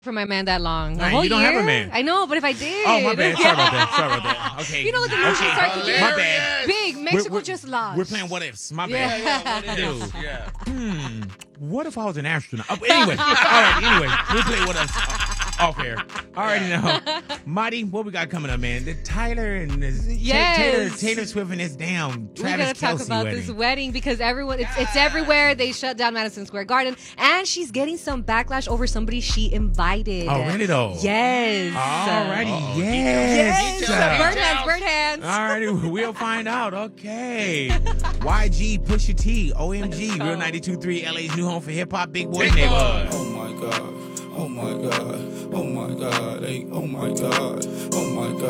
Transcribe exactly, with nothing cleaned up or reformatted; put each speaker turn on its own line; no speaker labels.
for my man that long.
Right, you don't
year?
have a man.
I know, but if I did.
Oh, my bad. Sorry about that. Sorry about that. Okay.
You know, the news
okay.
start to get
My bad.
big. Mexico
We're, we're,
just lost.
We're playing what ifs. My
Yeah.
bad.
Yeah, what it is.
Dude.
Yeah.
Hmm. What if I was an astronaut? Oh, anyway. All right. Anyway, we'll play what ifs uh, off air. Already know. Marty, what we got coming up, man? The Tyler and the
Yes.
Taylor, Taylor Swift and this damn
We're
Travis
gonna talk
Kelce
about
wedding.
this wedding because everyone it's it's everywhere. They shut down Madison Square Garden, and she's getting some backlash over somebody she invited.
Oh, really though?
Yes.
Alrighty.
Oh,
Yes.
Yes.
Uh,
Bird hands. Bird hands.
Alrighty, we'll find out. Okay. Y G, Pusha T, O M G, Real ninety-two point three, L A's new home for hip hop, Big Boy Neighborhood.
Oh my God, oh my God, oh my God, hey, oh my God, oh my God.